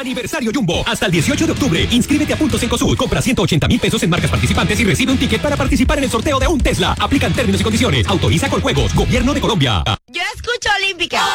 Aniversario Jumbo. Hasta el 18 de octubre. Inscríbete a Puntos en Cosur. Compra 180,000 pesos en marcas participantes y recibe un ticket para participar en el sorteo de un Tesla. Aplican términos y condiciones. Autoriza con juegos. Gobierno de Colombia. Yo escucho Olímpica.